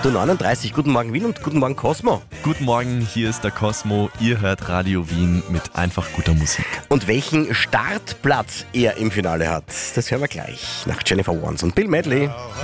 8.39 Uhr. Guten Morgen Wien und guten Morgen Cosmo. Guten Morgen, hier ist der Cosmo. Ihr hört Radio Wien mit einfach guter Musik. Und welchen Startplatz er im Finale hat, das hören wir gleich nach Jennifer Warnes und Bill Medley.